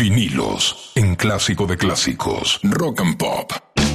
Vinilos en Clásico de Clásicos, Rock and Pop.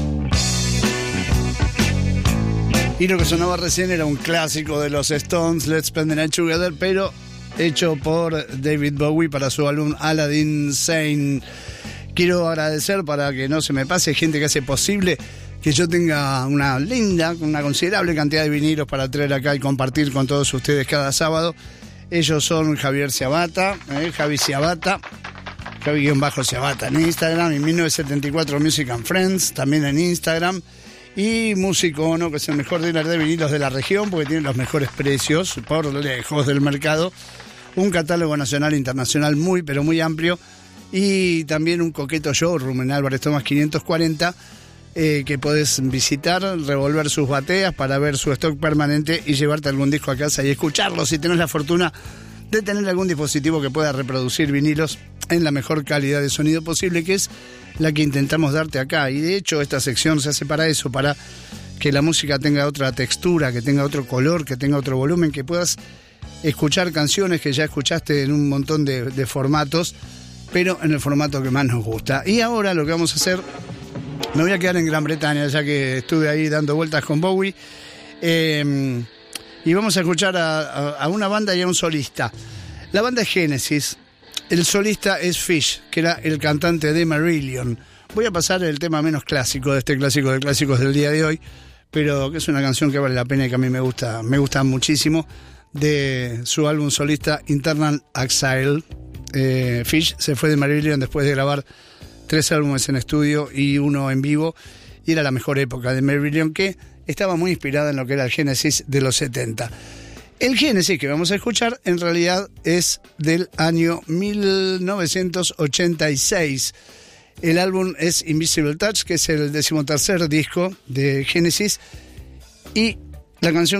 Y lo que sonaba recién era un clásico de los Stones, Let's Spend the Night Together, pero hecho por David Bowie para su álbum Aladdin Sane. Quiero agradecer, para que no se me pase, gente que hace posible que yo tenga una considerable cantidad de vinilos para traer acá y compartir con todos ustedes cada sábado. Ellos son Javier Ciabatta, Javi Ciabatta, Javi-Ciabatta en Instagram, y 1974 Music and Friends también en Instagram. Y Músico Ono, que es el mejor dealer de vinilos de la región, porque tiene los mejores precios por lejos del mercado. Un catálogo nacional e internacional muy, pero muy amplio. Y también un coqueto showroom en Álvarez Tomás 540, que podés visitar, revolver sus bateas para ver su stock permanente y llevarte algún disco a casa y escucharlo si tenés la fortuna de tener algún dispositivo que pueda reproducir vinilos en la mejor calidad de sonido posible, que es la que intentamos darte acá. Y de hecho esta sección se hace para eso, para que la música tenga otra textura, que tenga otro color, que tenga otro volumen, que puedas escuchar canciones que ya escuchaste en un montón de formatos, pero en el formato que más nos gusta. Y ahora lo que vamos a hacer, me voy a quedar en Gran Bretaña, ya que estuve ahí dando vueltas con Bowie, y vamos a escuchar a una banda y a un solista. La banda es Genesis, el solista es Fish, que era el cantante de Marillion. Voy a pasar el tema menos clásico de este clásico de clásicos del día de hoy, pero que es una canción que vale la pena y que a mí me gusta muchísimo, de su álbum solista Internal Exile. Fish se fue de Marillion después de grabar 3 álbumes en estudio y 1 en vivo, y era la mejor época de Marillion, que estaba muy inspirada en lo que era el Genesis de los 70. El Genesis que vamos a escuchar en realidad es del año 1986. El álbum es Invisible Touch, que es el 13º disco de Genesis, y la canción